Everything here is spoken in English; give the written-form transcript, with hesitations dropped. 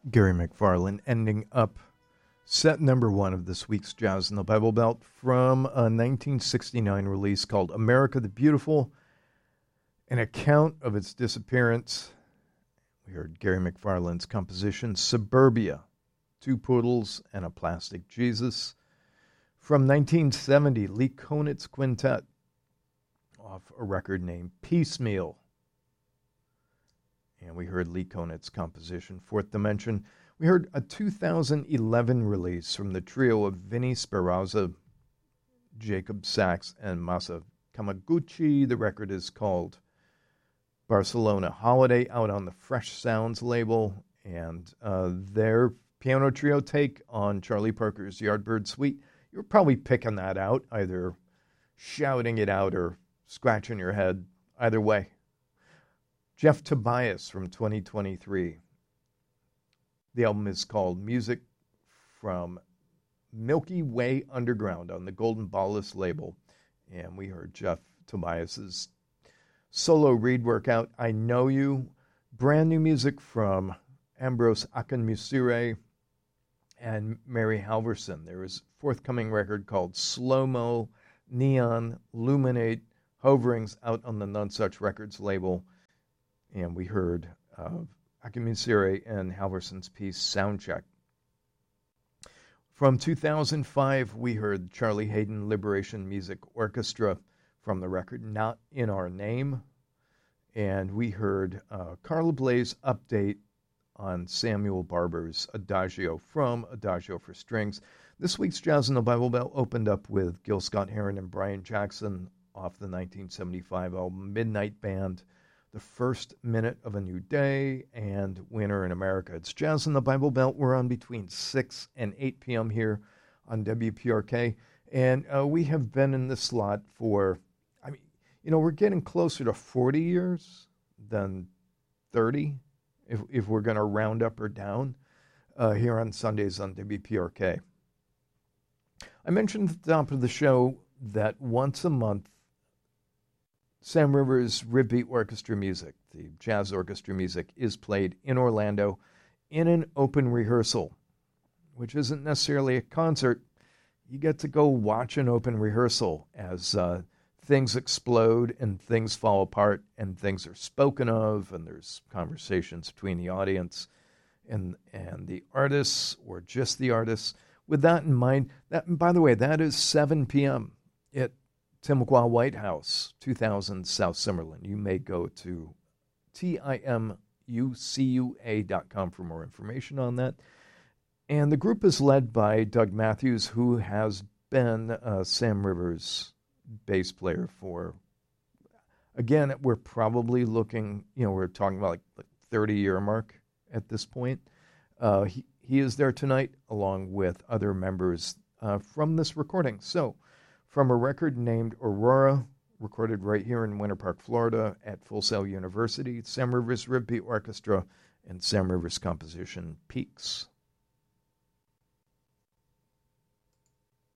Gary McFarland ending up set number one of this week's Jazz in the Bible Belt from a 1969 release called America the Beautiful, an account of its disappearance. We heard Gary McFarland's composition Suburbia, Two Poodles and a Plastic Jesus. From 1970, Lee Konitz Quintet off a record named Piecemeal. And we heard Lee Konitz's composition, Fourth Dimension. We heard a 2011 release from the trio of Vinnie Speranza, Jacob Sachs, and Masa Kamaguchi. The record is called Barcelona Holiday, out on the Fresh Sounds label. And their piano trio take on Charlie Parker's Yardbird Suite. You're probably picking that out, either shouting it out or scratching your head. Either way. Jeff Tobias from 2023. The album is called Music from Milky Way Underground on the Golden Ballas label. And we heard Jeff Tobias's solo reed workout, I Know You. Brand new music from Ambrose Akinmusire and Mary Halverson. There is a forthcoming record called Slow-Mo, Neon, Luminate, Hoverings out on the Nonesuch Records label. And we heard Akinmusire and Halverson's piece Soundcheck. From 2005, we heard Charlie Hayden Liberation Music Orchestra from the record Not in Our Name. And we heard Carla Bley's update on Samuel Barber's Adagio from Adagio for Strings. This week's Jazz in the Bible Belt opened up with Gil Scott-Heron and Brian Jackson off the 1975 album Midnight Band, The First Minute of a New Day, and Winter in America. It's Jazz in the Bible Belt. We're on between 6 and 8 p.m. here on WPRK. And we have been in this slot for, we're getting closer to 40 years than 30, if we're going to round up or down, here on Sundays on WPRK. I mentioned at the top of the show that once a month, Sam Rivers Ribbeat Orchestra music, the jazz orchestra music, is played in Orlando in an open rehearsal, which isn't necessarily a concert. You get to go watch an open rehearsal as things explode and things fall apart and things are spoken of and there's conversations between the audience and the artists or just the artists. With that in mind, by the way, that is 7 p.m. at Timucua White House, 2000 South Summerlin. You may go to timucua.com for more information on that. And the group is led by Doug Matthews, who has been Sam Rivers' bass player for, again, we're probably looking, we're talking about like the 30-year mark at this point. He is there tonight along with other members from this recording. So, from a record named Aurora, recorded right here in Winter Park, Florida at Full Sail University, Sam Rivers Ribbeat Orchestra and Sam Rivers composition Peaks.